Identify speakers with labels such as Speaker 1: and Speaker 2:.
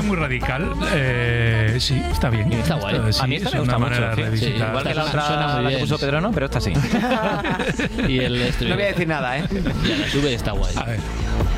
Speaker 1: muy radical. Sí, está bien.
Speaker 2: Está guay.
Speaker 1: Sí,
Speaker 2: a mí esta
Speaker 1: es
Speaker 2: me gusta
Speaker 1: una
Speaker 2: mucho.
Speaker 1: manera de
Speaker 2: Sí,
Speaker 1: revisitar.
Speaker 2: igual que la
Speaker 3: Suena
Speaker 2: otra
Speaker 3: muy
Speaker 2: la que
Speaker 3: bien.
Speaker 2: puso Pedro, no, pero esta sí. Y el
Speaker 3: No voy a decir nada, ¿eh?
Speaker 2: Y la sube está guay.
Speaker 1: A ver.